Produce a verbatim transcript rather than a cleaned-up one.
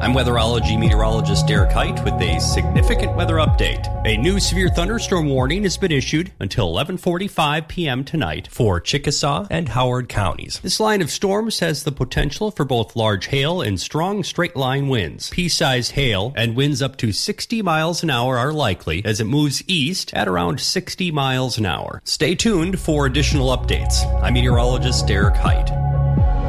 I'm weatherology meteorologist Derek Height with a significant weather update. A new severe thunderstorm warning has been issued until eleven forty-five p.m. tonight for Chickasaw and Howard counties. This line of storms has the potential for both large hail and strong straight-line winds. Pea-sized hail and winds up to sixty miles an hour are likely as it moves east at around sixty miles an hour. Stay tuned for additional updates. I'm meteorologist Derek Height.